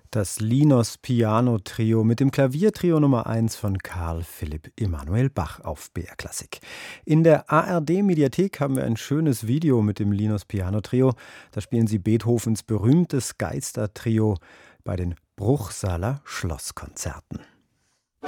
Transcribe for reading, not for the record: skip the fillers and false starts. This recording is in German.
Das Linos Piano Trio mit dem Klaviertrio Nummer 1 von Carl Philipp Emanuel Bach auf BR Klassik. In der ARD-Mediathek haben wir ein schönes Video mit dem Linos Piano Trio. Da spielen sie Beethovens berühmtes Geistertrio bei den Bruchsaler Schlosskonzerten.